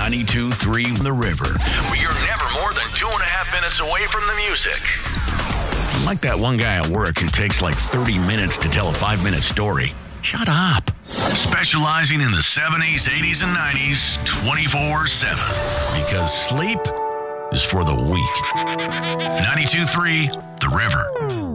92.3 The River, where you're never more than 2.5 minutes away from the music. Like that one guy at work who takes like 30 minutes to tell a 5-minute story. Shut up. Specializing in the 70s, 80s, and 90s 24/7. Because sleep is for the weak. 92.3 The River.